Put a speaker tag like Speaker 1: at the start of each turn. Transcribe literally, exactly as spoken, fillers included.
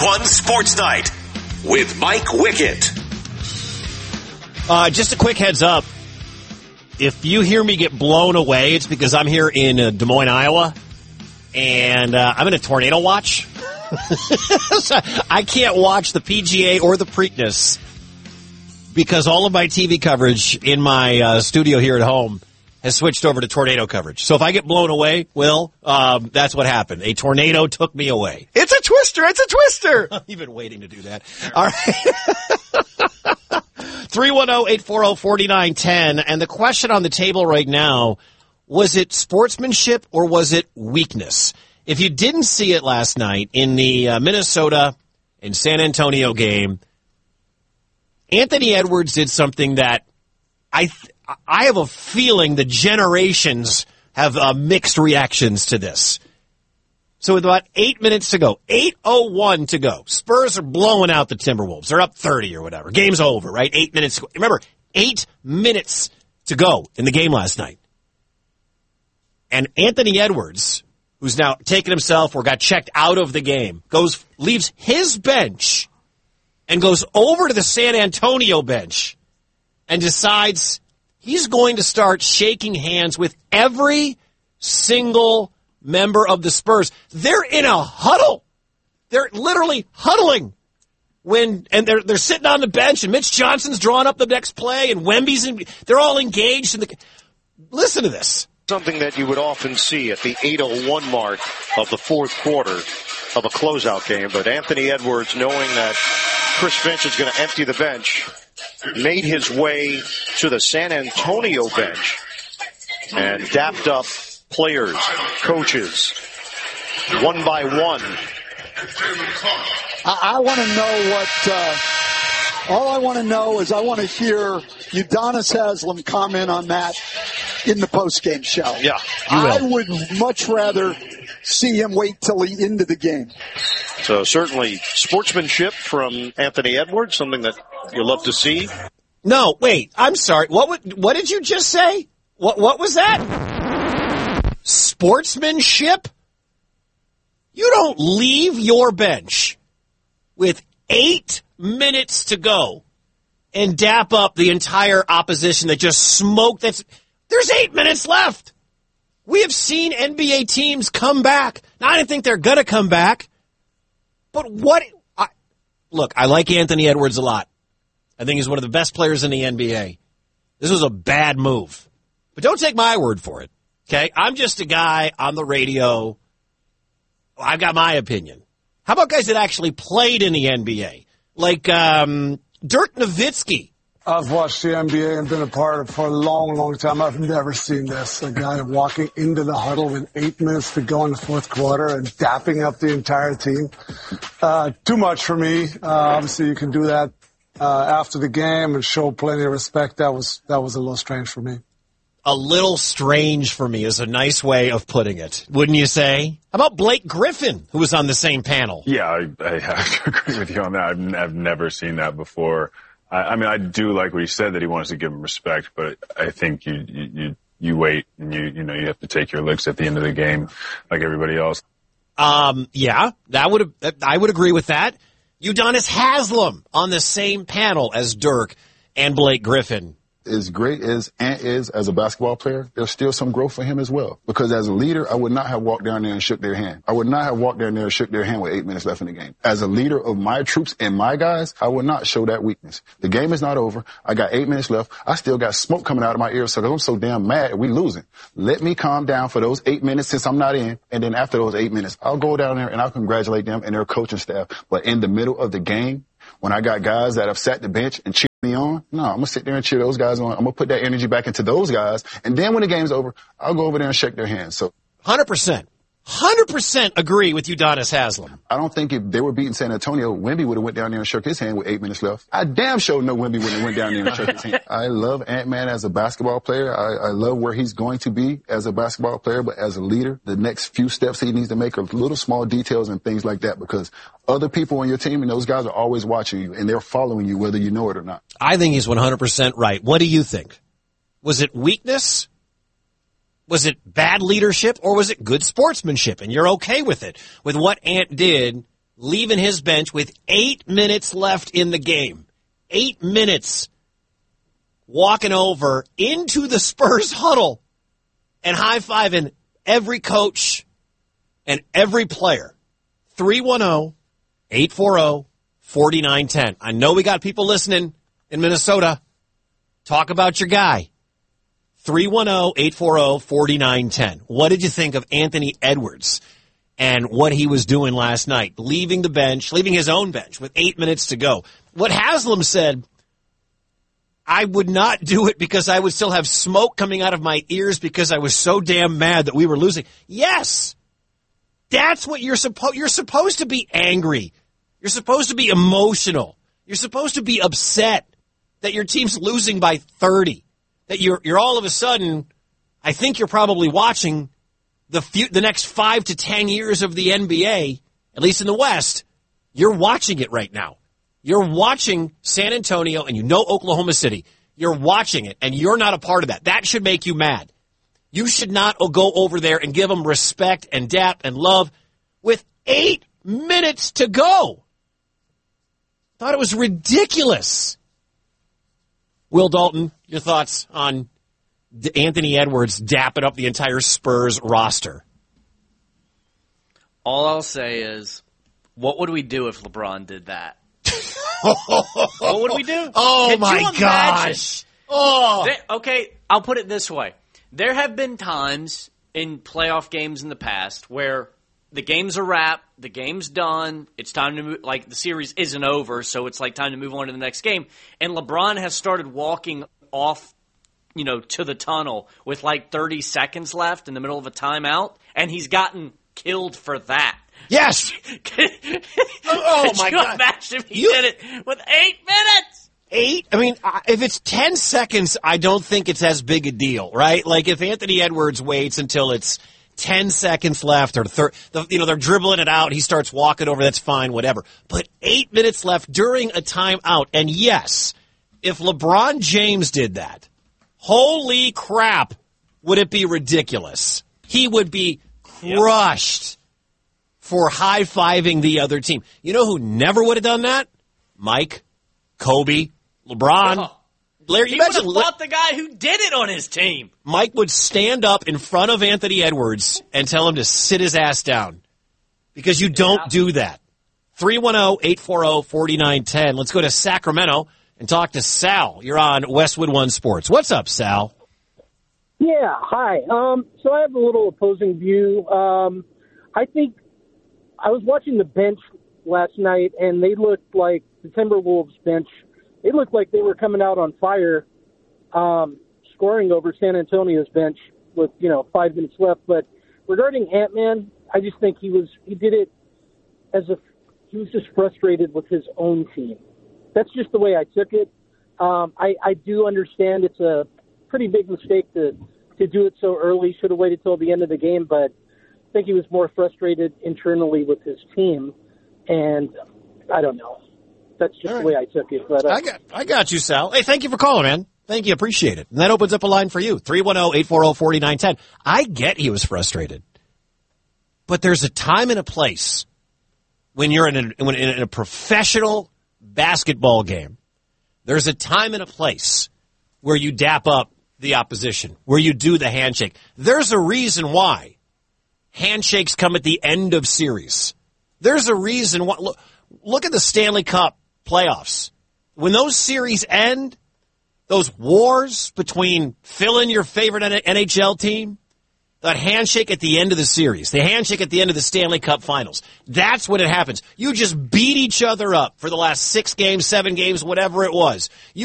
Speaker 1: One Sports Night with Mike Wickett.
Speaker 2: Uh, just a quick heads up. If you hear me get blown away, it's because I'm here in uh, Des Moines, Iowa, and uh, I'm in a tornado watch. So I can't watch the P G A or the Preakness because all of my T V coverage in my uh, studio here at home has switched over to tornado coverage. So if I get blown away, Will, um, that's what happened. A tornado took me away.
Speaker 3: It's a twister. It's a twister.
Speaker 2: You've been waiting to do that. All right. three one zero, eight four zero, four nine one zero. And the question on the table right now, was it sportsmanship or was it weakness? If you didn't see it last night in the uh, Minnesota and San Antonio game, Anthony Edwards did something that I th- I have a feeling the generations have uh, mixed reactions to this. So with about eight minutes to go, eight oh one to go, Spurs are blowing out the Timberwolves. They're up thirty or whatever. Game's over, right? Eight minutes to go. Remember, eight minutes to go in the game last night. And Anthony Edwards, who's now taken himself or got checked out of the game, goes leaves his bench and goes over to the San Antonio bench and decides he's going to start shaking hands with every single member of the Spurs. They're in a huddle. They're literally huddling when, and they're they're sitting on the bench, and Mitch Johnson's drawing up the next play, and Wemby's in. They're all engaged in the. Listen to this.
Speaker 4: Something that you would often see at the eight oh one mark of the fourth quarter of a closeout game. But Anthony Edwards, knowing that Chris Finch is going to empty the bench, made his way to the San Antonio bench and dapped up players, coaches, one by one.
Speaker 5: I, I want to know what, uh, all I want to know is I want to hear Udonis Haslem comment on that in the postgame show.
Speaker 4: Yeah,
Speaker 5: I would much rather see him wait till the end of the game.
Speaker 4: So certainly sportsmanship from Anthony Edwards, something that you love to see.
Speaker 2: No, wait, I'm sorry. What would, what did you just say? What what was that? Sportsmanship? You don't leave your bench with eight minutes to go and dap up the entire opposition that just smoked. That's there's eight minutes left. We have seen N B A teams come back. Now, I didn't think they're going to come back. But what I, look, I like Anthony Edwards a lot. I think he's one of the best players in the N B A. This was a bad move. But don't take my word for it, okay? I'm just a guy on the radio. I've got my opinion. How about guys that actually played in the N B A? Like um, Dirk Nowitzki.
Speaker 6: I've watched the N B A and been a part of it for a long, long time. I've never seen this. A guy walking into the huddle with eight minutes to go in the fourth quarter and dapping up the entire team. Uh, too much for me. Uh, obviously, you can do that uh, after the game and show plenty of respect. That was that was a little strange for me.
Speaker 2: A little strange for me is a nice way of putting it, wouldn't you say? How about Blake Griffin, who was on the same panel?
Speaker 7: Yeah, I, I have to agree with you on that. I've, I've never seen that before. I, I mean, I do like what he said, that he wants to give him respect, but I think you you you, you wait and you you know you have to take your licks at the end of the game, like everybody else.
Speaker 2: Um, yeah, that would I would agree with that. Udonis Haslem on the same panel as Dirk and Blake Griffin.
Speaker 8: As great as Ant is as a basketball player, there's still some growth for him as well. Because as a leader, I would not have walked down there and shook their hand. I would not have walked down there and shook their hand with eight minutes left in the game. As a leader of my troops and my guys, I would not show that weakness. The game is not over. I got eight minutes left. I still got smoke coming out of my ears because I'm so damn mad we losing. Let me calm down for those eight minutes since I'm not in. And then after those eight minutes, I'll go down there and I'll congratulate them and their coaching staff. But in the middle of the game, when I got guys that have sat the bench and cheered me on, no, I'm going to sit there and cheer those guys on. I'm going to put that energy back into those guys. And then when the game's over, I'll go over there and shake their hands. So,
Speaker 2: one hundred percent. one hundred percent agree with Udonis Haslem.
Speaker 8: I don't think if they were beating San Antonio, Wemby would have went down there and shook his hand with eight minutes left. I damn sure know Wemby wouldn't have went down there and shook his hand. I love Ant-Man as a basketball player. I, I love where he's going to be as a basketball player, but as a leader, the next few steps he needs to make are little small details and things like that, because other people on your team and those guys are always watching you and they're following you whether you know it or not.
Speaker 2: I think he's one hundred percent right. What do you think? Was it weakness? Was it bad leadership, or was it good sportsmanship? And you're okay with it, with what Ant did leaving his bench with eight minutes left in the game. Eight minutes. Walking over into the Spurs huddle and high-fiving every coach and every player. three one zero, eight four zero, four nine one zero. I know we got people listening in Minnesota. Talk about your guy. three one zero, eight four zero, four nine one zero. What did you think of Anthony Edwards and what he was doing last night? Leaving the bench, leaving his own bench with eight minutes to go. What Haslam said, I would not do it because I would still have smoke coming out of my ears because I was so damn mad that we were losing. Yes, that's what you're supposed. You're supposed to be angry. You're supposed to be emotional. You're supposed to be upset that your team's losing by thirty. That you're you're all of a sudden. I think you're probably watching the few, the next five to ten years of the N B A, at least in the West. You're watching it right now. You're watching San Antonio, and you know Oklahoma City. You're watching it, and you're not a part of that. That should make you mad. You should not go over there and give them respect and dap and love with eight minutes to go. Thought it was ridiculous. Will Dalton, your thoughts on Anthony Edwards dapping up the entire Spurs roster?
Speaker 9: All I'll say is, what would we do if LeBron did that? What would we do?
Speaker 2: Oh,
Speaker 9: Could
Speaker 2: my gosh. Oh.
Speaker 9: They, okay, I'll put it this way. There have been times in playoff games in the past where the game's a wrap, the game's done, it's time to move, like the series isn't over, so it's like time to move on to the next game. And LeBron has started walking off, you know, to the tunnel with like thirty seconds left in the middle of a timeout, and he's gotten killed for that.
Speaker 2: Yes. Oh, my
Speaker 9: Could you
Speaker 2: God.
Speaker 9: imagine if he
Speaker 2: You-
Speaker 9: did it with eight minutes?
Speaker 2: Eight? I mean, I- if it's ten seconds, I don't think it's as big a deal, right? Like if Anthony Edwards waits until it's ten seconds left or thir- the, you know, they're dribbling it out, he starts walking over, that's fine, whatever. But eight minutes left during a timeout. And yes, if LeBron James did that, holy crap, would it be ridiculous? He would be crushed for high-fiving the other team. You know who never would have done that? Mike, Kobe, LeBron.
Speaker 9: Oh.
Speaker 2: Larry,
Speaker 9: He
Speaker 2: you
Speaker 9: would
Speaker 2: imagine
Speaker 9: have fought the guy who did it on his team.
Speaker 2: Mike would stand up in front of Anthony Edwards and tell him to sit his ass down because you don't do that. three one zero, eight four zero, four nine one zero. Let's go to Sacramento and talk to Sal. You're on Westwood One Sports. What's up, Sal?
Speaker 10: Yeah, hi. Um, so I have a little opposing view. Um, I think I was watching the bench last night, and they looked like the Timberwolves bench. They looked like they were coming out on fire, um, scoring over San Antonio's bench with, you know, five minutes left. But regarding Ant-Man, I just think he was he did it as if he was just frustrated with his own team. That's just the way I took it. Um, I, I do understand it's a pretty big mistake to, to do it so early. Should have waited till the end of the game, but I think he was more frustrated internally with his team. And I don't know. That's just
Speaker 2: All right.
Speaker 10: the way I took it. But uh,
Speaker 2: I got I got you, Sal. Hey, thank you for calling, man. Thank you. Appreciate it. And that opens up a line for you. three one zero, eight four zero, four nine one zero. I get he was frustrated. But there's a time and a place when you're in a, when in a professional basketball game. There's a time and a place where you dap up the opposition, where you do the handshake. There's a reason why handshakes come at the end of series. There's a reason why. Look, look at the Stanley Cup playoffs. When those series end, those wars between fill in your favorite N H L team, that handshake at the end of the series, the handshake at the end of the Stanley Cup finals, that's when it happens. You just beat each other up for the last six games, seven games, whatever it was. You